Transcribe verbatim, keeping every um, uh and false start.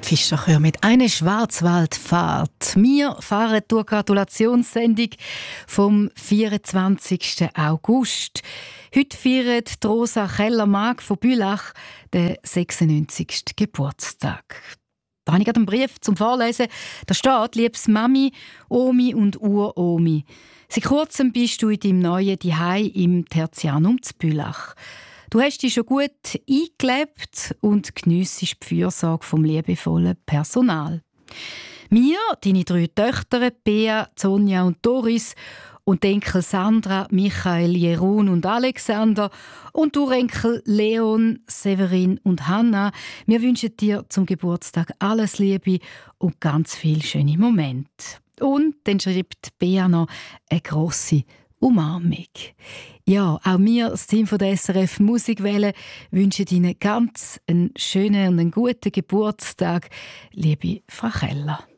Fischerchör mit «Eine Schwarzwaldfahrt». Wir fahren durch die Gratulationssendung vom vierundzwanzigsten August. Heute feiert Rosa Keller-Mag von Bülach den sechsundneunzigsten Geburtstag. Da habe ich gerade einen Brief zum Vorlesen. Da steht: «Liebes Mami, Omi und Uromi, seit kurzem bist du in deinem neuen Zuhause im Tertianum zu Bülach. Du hast dich schon gut eingelebt und geniessest die Fürsorge vom liebevollen Personal. Wir, deine drei Töchter, Bea, Sonja und Doris, und die Enkel Sandra, Michael, Jeroen und Alexander und Urenkel Leon, Severin und Hanna, wir wünschen dir zum Geburtstag alles Liebe und ganz viele schöne Momente.» Und dann schreibt Bea noch eine grosse Umarmung. Ja, auch wir, das Team von der S R F Musikwelle, wünschen Ihnen ganz einen schönen und einen guten Geburtstag, liebe Frau Keller.